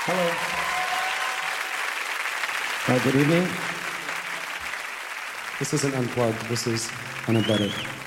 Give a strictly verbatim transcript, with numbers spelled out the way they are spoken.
Hello. Uh, good evening. This isn't unplugged. This is unembedded.